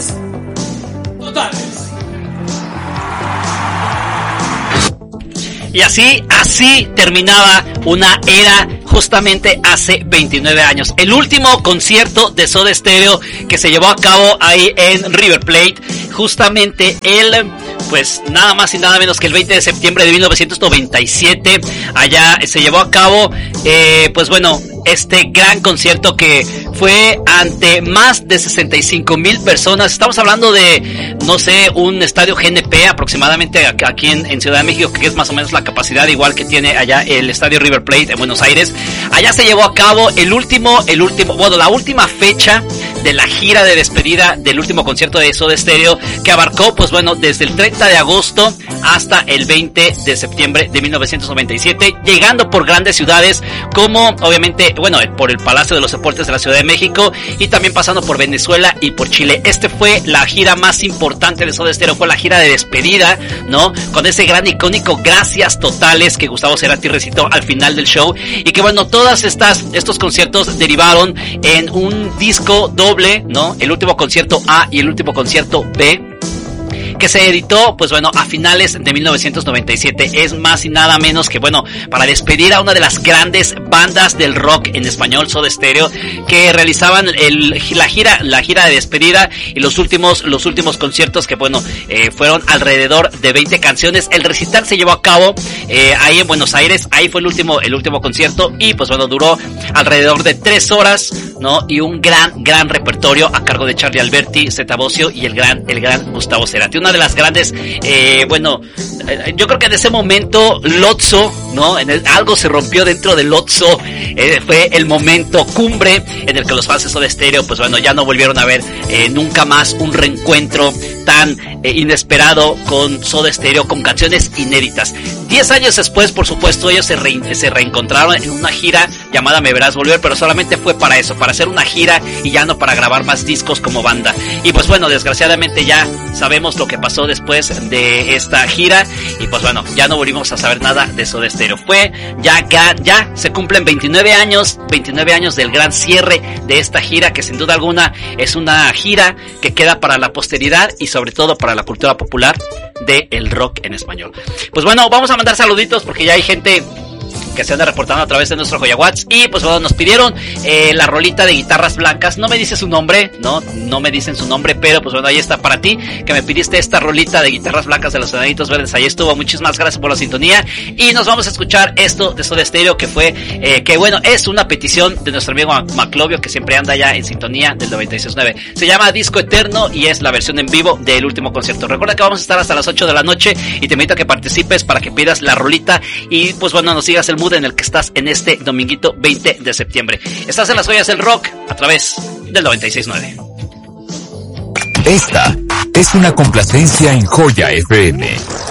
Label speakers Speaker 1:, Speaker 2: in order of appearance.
Speaker 1: Gracias totales.
Speaker 2: Y así terminaba una era justamente hace 29 años. El último concierto de Soda Stereo que se llevó a cabo ahí en River Plate, justamente pues nada más y nada menos que el 20 de septiembre de 1997, allá se llevó a cabo, pues bueno, este gran concierto que fue ante más de 65,000 personas. Estamos hablando de, no sé, un estadio GNP aproximadamente aquí en Ciudad de México, que es más o menos la capacidad igual que tiene allá el estadio River Plate en Buenos Aires. Allá se llevó a cabo la última fecha de la gira de despedida del último concierto de Soda Stereo, que abarcó, pues bueno, desde el 30 de agosto hasta el 20 de septiembre de 1997, llegando por grandes ciudades como, obviamente, bueno, por el Palacio de los Deportes de la Ciudad de México y también pasando por Venezuela y por Chile. Fue la gira más importante de Soda Stereo, fue la gira de despedida, ¿no? Con ese gran icónico Gracias Totales que Gustavo Cerati recitó al final del show, y que bueno, todos estos conciertos derivaron en un disco doble, ¿no? El último concierto A y el último concierto B, que se editó, pues bueno, a finales de 1997. Es más y nada menos que, bueno, para despedir a una de las grandes bandas del rock en español, Soda Stereo, que realizaban la gira de despedida y los últimos conciertos que, bueno, fueron alrededor de 20 canciones. El recital se llevó a cabo ahí en Buenos Aires. Ahí fue el último concierto, y pues bueno, duró alrededor de 3 horas, ¿no? Y un gran repertorio a cargo de Charlie Alberti, Zeta Bosio y el gran Gustavo Cerati. Una de las grandes, yo creo que en ese momento Lotso, ¿no? Algo se rompió dentro de Lotso, fue el momento cumbre en el que los fans de Soda Stereo, pues bueno, ya no volvieron a ver nunca más un reencuentro tan inesperado con Soda Stereo, con canciones inéditas. 10 años después, por supuesto, ellos se reencontraron en una gira llamada Me Verás Volver, pero solamente fue para eso, para hacer una gira y ya no para grabar más discos como banda. Y pues bueno, desgraciadamente ya sabemos lo que pasó después de esta gira, y pues bueno, ya no volvimos a saber nada de Soda Stereo. Ya se cumplen 29 años del gran cierre de esta gira, que sin duda alguna es una gira que queda para la posteridad y sobre todo para la cultura popular del rock en español. Pues bueno, vamos a mandar saluditos porque ya hay gente que se anda reportando a través de nuestro Joya Whats. Y pues bueno, nos pidieron la rolita de Guitarras Blancas. No me dice su nombre, no me dicen su nombre, pero pues bueno, ahí está para ti, que me pidiste esta rolita de Guitarras Blancas de los Enanitos Verdes. Ahí estuvo, muchísimas gracias por la sintonía. Y nos vamos a escuchar esto de Soda Stereo, que fue, que bueno, es una petición de nuestro amigo Maclovio, que siempre anda ya en sintonía del 96.9. Se llama Disco Eterno y es la versión en vivo del último concierto. Recuerda que vamos a estar hasta las 8 de la noche y te invito a que participes para que pidas la rolita y pues bueno, nos sigas el mood en el que estás en este dominguito 20 de septiembre. Estás en las joyas del rock a través del 96.9.
Speaker 3: Esta es una complacencia en Joya FM.